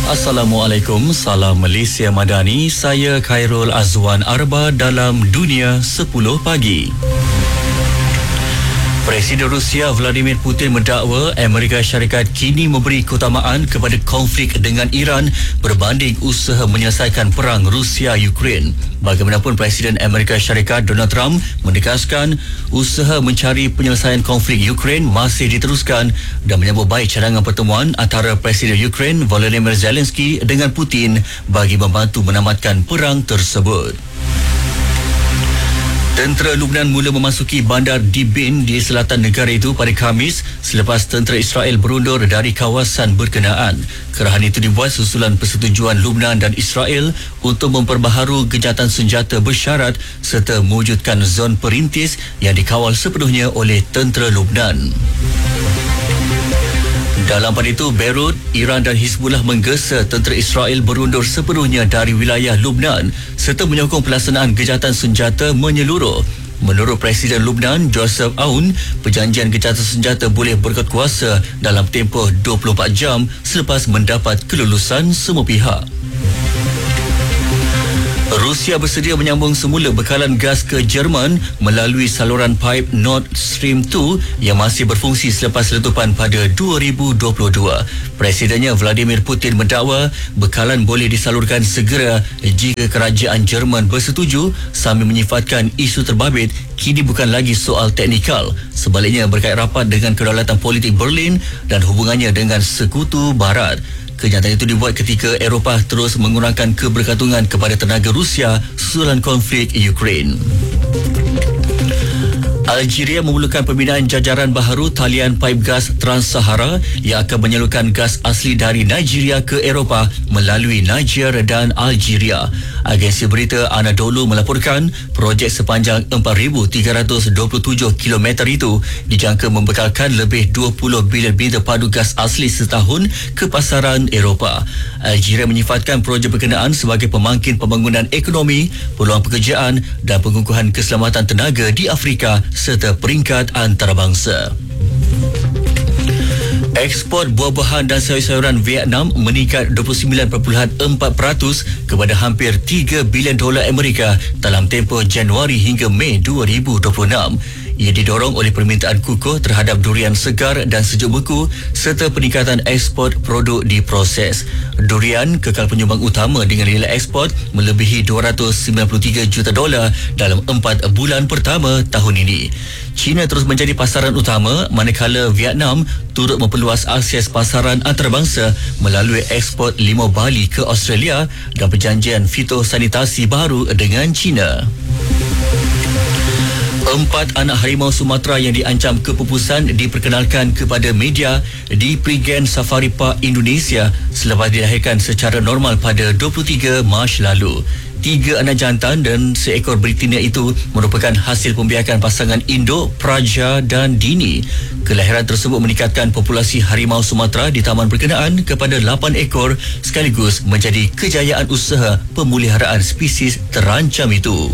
Assalamualaikum, salam Malaysia Madani. Saya Khairul Azwan Arba dalam Dunia 10 Pagi. Presiden Rusia Vladimir Putin mendakwa Amerika Syarikat kini memberi keutamaan kepada konflik dengan Iran berbanding usaha menyelesaikan perang Rusia-Ukraine. Bagaimanapun, Presiden Amerika Syarikat Donald Trump menegaskan usaha mencari penyelesaian konflik Ukraine masih diteruskan dan menyambut baik cadangan pertemuan antara Presiden Ukraine Volodymyr Zelensky dengan Putin bagi membantu menamatkan perang tersebut. Tentera Lubnan mula memasuki bandar Dibin di selatan negara itu pada Khamis selepas tentera Israel berundur dari kawasan berkenaan. Kerahan itu dibuat susulan persetujuan Lubnan dan Israel untuk memperbaharui gencatan senjata bersyarat serta mewujudkan zon perintis yang dikawal sepenuhnya oleh tentera Lubnan. Dalam pada itu, Beirut, Iran dan Hizbullah menggesa tentera Israel berundur sepenuhnya dari wilayah Lubnan serta menyokong pelaksanaan gencatan senjata menyeluruh. Menurut Presiden Lubnan, Joseph Aoun, perjanjian gencatan senjata boleh berkuat kuasa dalam tempoh 24 jam selepas mendapat kelulusan semua pihak. Rusia bersedia menyambung semula bekalan gas ke Jerman melalui saluran paip Nord Stream 2 yang masih berfungsi selepas letupan pada 2022. Presidennya Vladimir Putin mendakwa bekalan boleh disalurkan segera jika kerajaan Jerman bersetuju sambil menyifatkan isu terbabit kini bukan lagi soal teknikal. Sebaliknya, berkait rapat dengan kedaulatan politik Berlin dan hubungannya dengan sekutu barat. Kenyataan itu dibuat ketika Eropah terus mengurangkan kebergantungan kepada tenaga Rusia susulan konflik Ukraine. Algeria memerlukan pembinaan jajaran baharu talian paip gas Trans-Sahara yang akan menyalurkan gas asli dari Nigeria ke Eropah melalui Niger dan Algeria. Agensi berita Anadolu melaporkan projek sepanjang 4,327 km itu dijangka membekalkan lebih 20 bilion bintang padu gas asli setahun ke pasaran Eropah. Algeria menyifatkan projek berkenaan sebagai pemangkin pembangunan ekonomi, peluang pekerjaan dan pengukuhan keselamatan tenaga di Afrika serta peringkat antarabangsa. Ekspor buah-buahan dan sayur-sayuran Vietnam meningkat 29.4% kepada hampir $3 bilion Amerika dalam tempoh Januari hingga Mei 2026. Ia didorong oleh permintaan kukuh terhadap durian segar dan sejuk beku serta peningkatan ekspor produk diproses. Durian kekal penyumbang utama dengan nilai ekspor melebihi $293 juta dalam 4 bulan pertama tahun ini. China terus menjadi pasaran utama manakala Vietnam turut memperluas akses pasaran antarabangsa melalui ekspor limau Bali ke Australia dan perjanjian fitosanitasi baru dengan China. 4 anak harimau Sumatera yang diancam kepupusan diperkenalkan kepada media di Prigen Safari Park Indonesia selepas dilahirkan secara normal pada 23 Mac lalu. 3 anak jantan dan seekor betina itu merupakan hasil pembiakan pasangan induk Praja dan Dini. Kelahiran tersebut meningkatkan populasi harimau Sumatera di taman berkenaan kepada 8 ekor sekaligus menjadi kejayaan usaha pemeliharaan spesies terancam itu.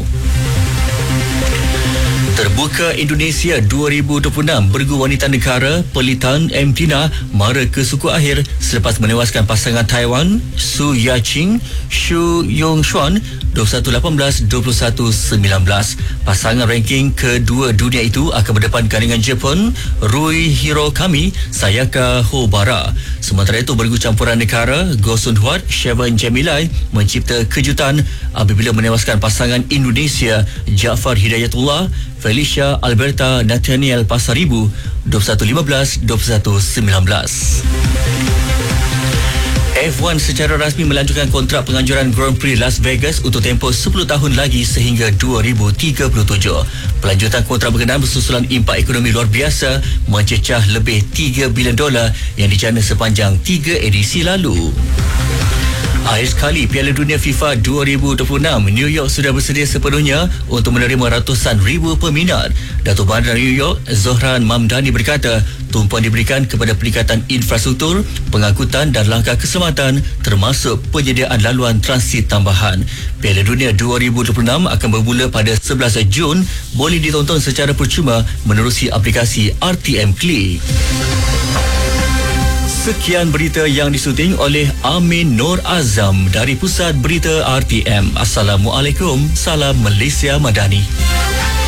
Terbuka Indonesia 2026, bergu wanita negara Pelitan Mtina mara ke suku akhir selepas menewaskan pasangan Taiwan Su Yaqing Xu Yongxuan 21-18, 21-19. Pasangan ranking kedua dunia itu akan berdepankan dengan Jepun Rui Hirokami Sayaka Hobara. Sementara itu, bergu campuran negara Go Sun Huat Shevan Jamilai mencipta kejutan apabila menewaskan pasangan Indonesia Jaafar Hidayatullah Felicia Alberta Nathaniel Pasaribu 21-15, 21-19. F1 secara rasmi melanjutkan kontrak penganjuran Grand Prix Las Vegas untuk tempoh 10 tahun lagi sehingga 2037. Pelanjutan kontrak berkenaan bersusulan impak ekonomi luar biasa mencecah lebih $3 bilion yang dijana sepanjang 3 edisi lalu. Akhir sekali, Piala Dunia FIFA 2026, New York sudah bersedia sepenuhnya untuk menerima ratusan ribu peminat. Datuk Bandar New York, Zohran Mamdani berkata, tumpuan diberikan kepada peningkatan infrastruktur, pengangkutan dan langkah keselamatan termasuk penyediaan laluan transit tambahan. Piala Dunia 2026 akan bermula pada 11 Jun, boleh ditonton secara percuma menerusi aplikasi RTM Click. Sekian berita yang disuting oleh Amin Nur Azam dari Pusat Berita RTM. Assalamualaikum, salam Malaysia Madani.